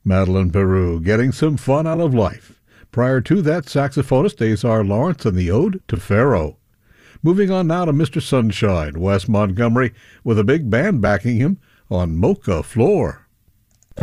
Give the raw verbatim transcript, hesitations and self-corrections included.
Madeline Peru getting some fun out of life. Prior to that, saxophonist Azar Lawrence and the Ode to Pharaoh. Moving on now to Mister Sunshine, Wes Montgomery, with a big band backing him on Mocha Floor.